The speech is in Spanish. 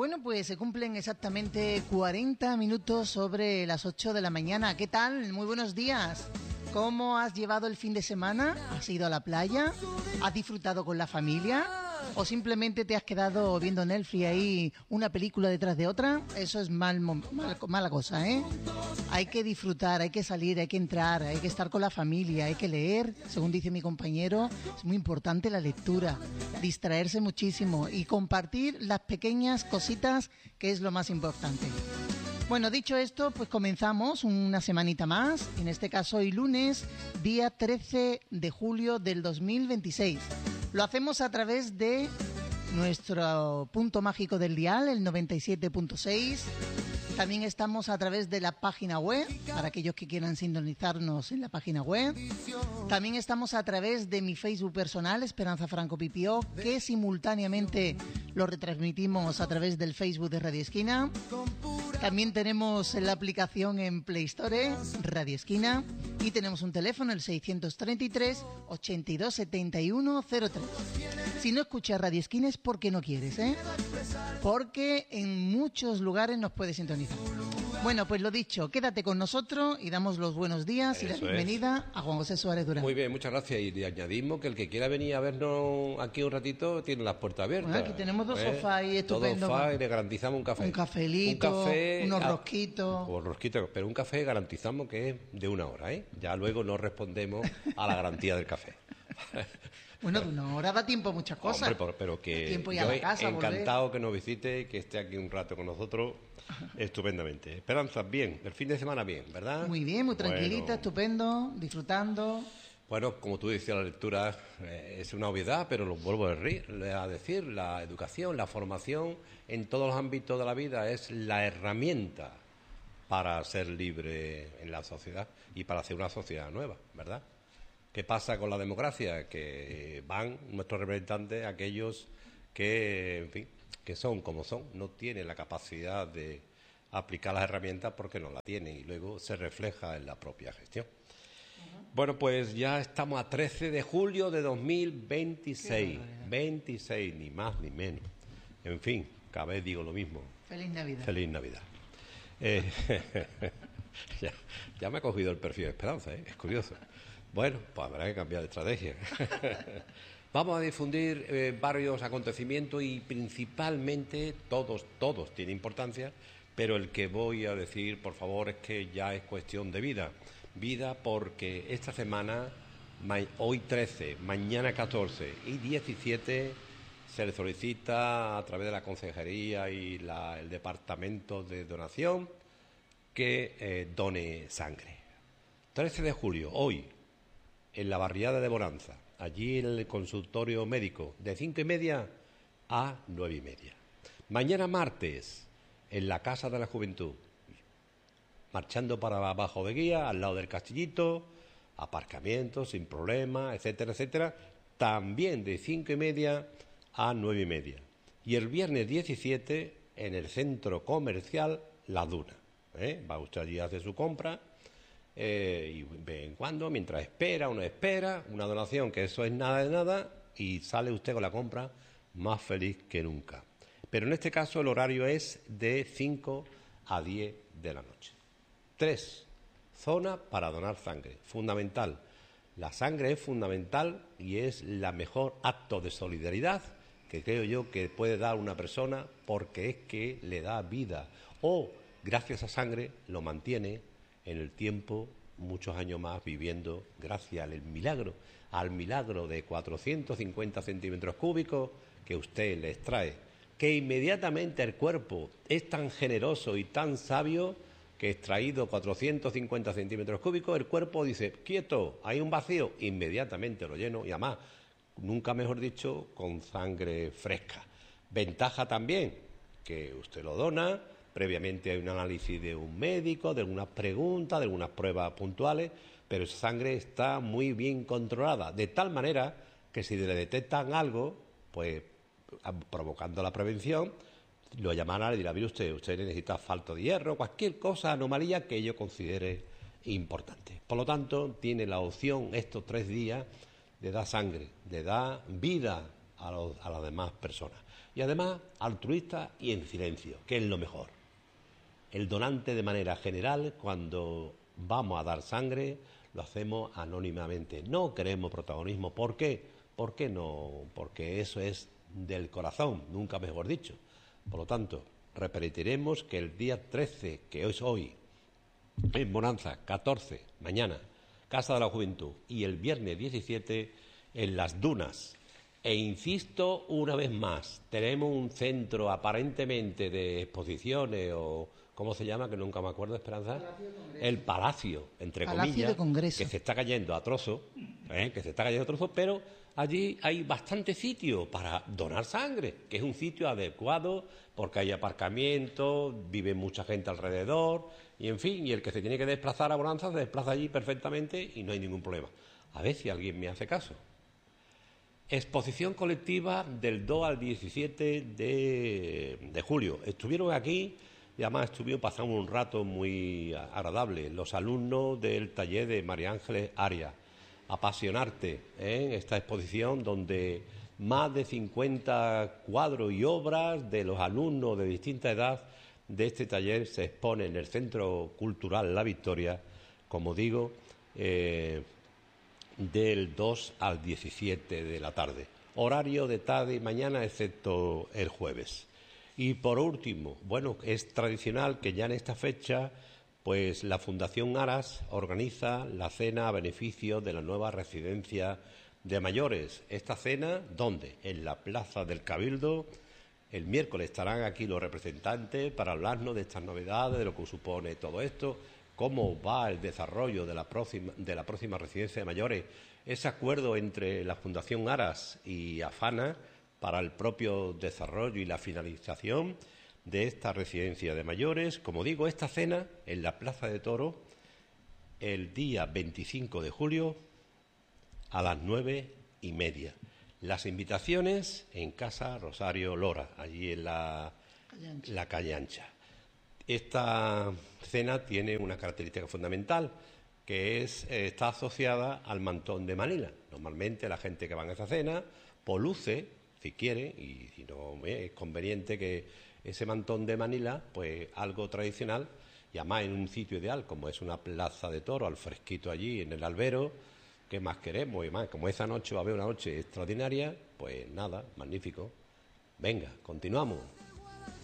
Bueno, pues se cumplen exactamente 40 minutos sobre las 8 de la mañana. ¿Qué tal? Muy buenos días. ¿Cómo has llevado el fin de semana? ¿Has ido a la playa? ¿Has disfrutado con la familia? ¿O simplemente te has quedado viendo Netflix ahí una película detrás de otra? Eso es mala cosa, ¿eh? Hay que disfrutar, hay que salir, hay que entrar, hay que estar con la familia, hay que leer. Según dice mi compañero, es muy importante la lectura, distraerse muchísimo y compartir las pequeñas cositas, que es lo más importante. Bueno, dicho esto, pues comenzamos una semanita más, en este caso hoy lunes, día 13 de julio del 2026. Lo hacemos a través de nuestro punto mágico del dial, el 97.6. También estamos a través de la página web, para aquellos que quieran sintonizarnos en la página web. También estamos a través de mi Facebook personal, Esperanza Franco Pipió, que simultáneamente lo retransmitimos a través del Facebook de Radio Esquina. También tenemos la aplicación en Play Store, Radio Esquina, y tenemos un teléfono, el 633 82 71 03. Si no escuchas Radio Esquina es porque no quieres, ¿eh? Porque en muchos lugares nos puedes sintonizar. Bueno, pues lo dicho, quédate con nosotros y damos los buenos días y la bienvenida a Juan José Suárez Durán. Muy bien, muchas gracias. Y le añadimos que el que quiera venir a vernos aquí un ratito tiene las puertas abiertas. Bueno, aquí tenemos dos sofás ahí estupendos. Dos sofás y le garantizamos un café. Un cafelito, unos rosquitos. O rosquitos, pero un café garantizamos que es de 1 hora, ¿eh? Ya luego no respondemos a la garantía del café. Bueno, de 1 hora da tiempo a muchas cosas. Hombre, pero que tiempo yo a la casa, encantado volver. que nos visite y que esté aquí un rato con nosotros estupendamente. Esperanza, bien, el fin de semana bien, ¿verdad? Muy bien, muy tranquilita, bueno, estupendo, disfrutando. Bueno, como tú decías, la lectura es una obviedad, pero lo vuelvo a decir, la educación, la formación en todos los ámbitos de la vida es la herramienta para ser libre en la sociedad y para hacer una sociedad nueva, ¿verdad? ¿Qué pasa con la democracia? Que van nuestros representantes, aquellos que, en fin, que son como son, no tienen la capacidad de aplicar las herramientas porque no la tienen y luego se refleja en la propia gestión. Bueno, pues ya estamos a 13 de julio de 2026, 26, ni más ni menos. En fin, cada vez digo lo mismo. Feliz Navidad. Feliz Navidad. Ya me ha cogido el perfil de Esperanza, ¿eh? Es curioso. Bueno, pues habrá que cambiar de estrategia. Vamos a difundir varios acontecimientos y principalmente todos tienen importancia, pero el que voy a decir, por favor, es que ya es cuestión de vida. Vida porque esta semana, hoy 13, mañana 14 y 17, se le solicita a través de la Consejería y el Departamento de Donación que done sangre. 13 de julio, hoy, en la barriada de Bonanza, allí en el consultorio médico, de 5:30 a 9:30. Mañana martes, en la Casa de la Juventud, marchando para Bajo de Guía, al lado del Castillito, aparcamiento sin problema, etcétera, etcétera, también de 5:30 a 9:30. Y el viernes 17, en el centro comercial La Duna. Va usted allí a hacer su compra, y de vez en cuando, mientras espera o no espera, una donación que eso es nada de nada, y sale usted con la compra más feliz que nunca. Pero en este caso el horario es de 5 a 10 de la noche. 3 zonas para donar sangre, fundamental. La sangre es fundamental y es la mejor acto de solidaridad que creo yo que puede dar una persona, porque es que le da vida o gracias a sangre lo mantiene en el tiempo muchos años más viviendo gracias al milagro de 450 centímetros cúbicos que usted le extrae, que inmediatamente el cuerpo es tan generoso y tan sabio que extraído 450 centímetros cúbicos, el cuerpo dice, quieto, hay un vacío, inmediatamente lo lleno y además, nunca mejor dicho, con sangre fresca. Ventaja también, que usted lo dona, previamente hay un análisis de un médico, de algunas preguntas, de algunas pruebas puntuales, pero esa sangre está muy bien controlada, de tal manera que si le detectan algo, pues provocando la prevención, lo llamará y le dirá, mire usted necesita falta de hierro, cualquier cosa, anomalía que yo considere importante. Por lo tanto, tiene la opción estos 3 días de dar sangre, de dar vida a las demás personas. y además altruista y en silencio, que es lo mejor. El donante de manera general, cuando vamos a dar sangre, lo hacemos anónimamente. No queremos protagonismo. ¿Por qué? ¿Por qué no? Porque eso es del corazón, nunca mejor dicho. Por lo tanto, repetiremos que el día 13, que es hoy, en Bonanza, 14, mañana, Casa de la Juventud, y el viernes 17, en Las Dunas. E insisto una vez más, tenemos un centro aparentemente de exposiciones o... ¿Cómo se llama? Que nunca me acuerdo, Esperanza. El Palacio, entre comillas, de Congreso. que se está cayendo a trozos, pero allí hay bastante sitio para donar sangre, que es un sitio adecuado porque hay aparcamiento, vive mucha gente alrededor, y en fin, y el que se tiene que desplazar a Bonanza se desplaza allí perfectamente y no hay ningún problema. A ver si alguien me hace caso. Exposición colectiva del 2 al 17 de julio. Estuvieron aquí y además estuvieron pasando un rato muy agradable los alumnos del taller de María Ángeles Arias. Apasionarte en esta exposición donde más de 50 cuadros y obras de los alumnos de distinta edad de este taller se exponen en el Centro Cultural La Victoria, como digo, del 2 al 17 de la tarde. Horario de tarde y mañana, excepto el jueves. Y por último, bueno, es tradicional que ya en esta fecha, pues la Fundación Aras organiza la cena a beneficio de la nueva residencia de mayores. Esta cena, ¿dónde? En la Plaza del Cabildo. El miércoles estarán aquí los representantes para hablarnos de estas novedades, de lo que supone todo esto, cómo va el desarrollo de la próxima residencia de mayores, ese acuerdo entre la Fundación Aras y AFANA para el propio desarrollo y la finalización de esta residencia de mayores. Como digo, esta cena en la Plaza de Toros el día 25 de julio a las 9:30. Las invitaciones en Casa Rosario Lora, allí en la calle Ancha. Esta cena tiene una característica fundamental, que está asociada al mantón de Manila. Normalmente la gente que va a esa cena luce, si quiere, y si no es conveniente que ese mantón de Manila, pues algo tradicional, y además en un sitio ideal, como es una plaza de toros, al fresquito allí, en el albero, ¿qué más queremos? Y más, como esa noche va a haber una noche extraordinaria, pues nada, magnífico. Venga, continuamos.